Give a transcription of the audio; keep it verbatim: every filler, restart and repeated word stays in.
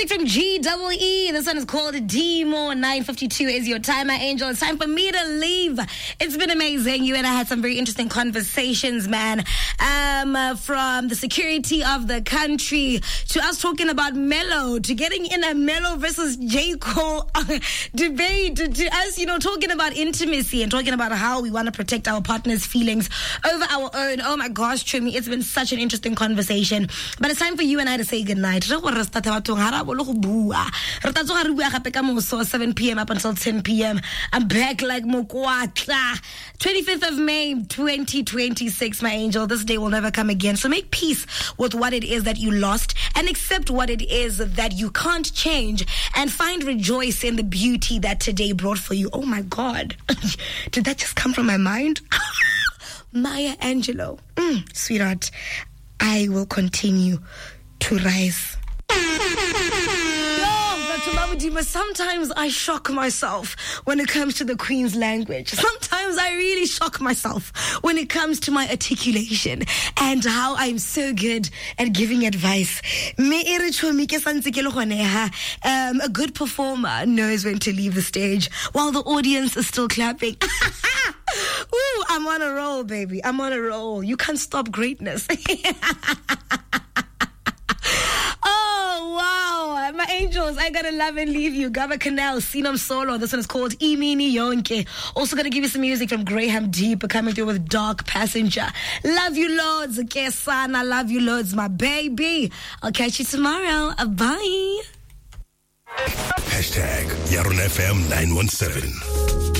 Music from G E E. This one is called Demo. nine fifty-two is your time, my angel. It's time for me to leave. It's been amazing. You and I had some very interesting conversations, man. Um, uh, from the security of the country to us talking about Mellow, to getting in a Mellow versus J. Cole debate, to, to us, you know, talking about intimacy and talking about how we want to protect our partner's feelings over our own. Oh my gosh, Trimi, it's been such an interesting conversation. But it's time for you and I to say goodnight. seven p.m. up until ten p.m. I'm back like Mokwatla. twenty-fifth of May, twenty twenty-six, my angel. This day will never come again. So make peace with what it is that you lost and accept what it is that you can't change and find rejoice in the beauty that today brought for you. Oh my God. Did that just come from my mind? Maya Angelou. Mm, sweetheart, I will continue to rise. But sometimes I shock myself when it comes to the Queen's language. Sometimes I really shock myself when it comes to my articulation and how I'm so good at giving advice. Um, a good performer knows when to leave the stage while the audience is still clapping. Ooh, I'm on a roll, baby. I'm on a roll. You can't stop greatness. Wow, my angels, I gotta love and leave you. Gaba Canal, Sinam Solo. This one is called Imini Yonke. Also gonna give you some music from Graham Deep coming through with Dark Passenger. Love you loads, okay, son. I love you loads, my baby. I'll catch you tomorrow. Bye. Hashtag Yarun F M nine one seven.